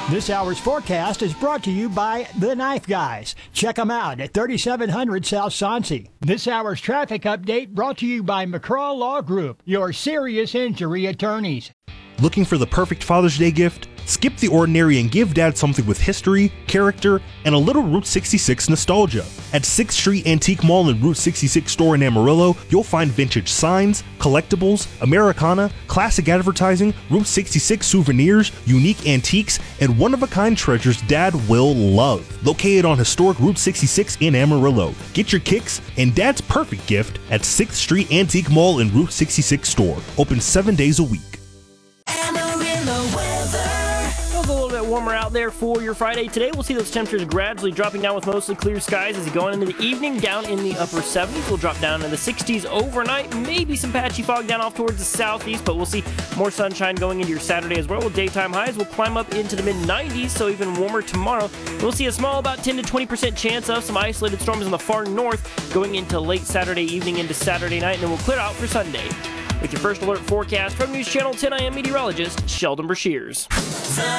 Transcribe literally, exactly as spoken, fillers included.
This hour's forecast is brought to you by The Knife Guys. Check them out at thirty-seven hundred South Soncy. This hour's traffic update brought to you by McCraw Law Group, your serious injury attorneys. Looking for the perfect Father's Day gift? Skip the ordinary and give Dad something with history, character, and a little Route sixty-six nostalgia. At sixth Street Antique Mall and Route sixty-six store in Amarillo, you'll find vintage signs, collectibles, Americana, classic advertising, Route sixty-six souvenirs, unique antiques, and one-of-a-kind treasures Dad will love. Located on historic Route sixty-six in Amarillo. Get your kicks and Dad's perfect gift at sixth Street Antique Mall and Route sixty-six store. Open seven days a week. A little bit warmer out there for your Friday. Today we'll see those temperatures gradually dropping down with mostly clear skies as you go into the evening. Down in the upper seventies, we'll drop down in the sixties overnight. Maybe some patchy fog down off towards the southeast, but we'll see more sunshine going into your Saturday as well. With daytime highs, we'll climb up into the mid nineties, so even warmer tomorrow. We'll see a small, about ten to twenty percent chance of some isolated storms in the far north going into late Saturday evening into Saturday night, and then we'll clear out for Sunday. With your first alert forecast from News Channel ten, I am meteorologist Sheldon Brashears.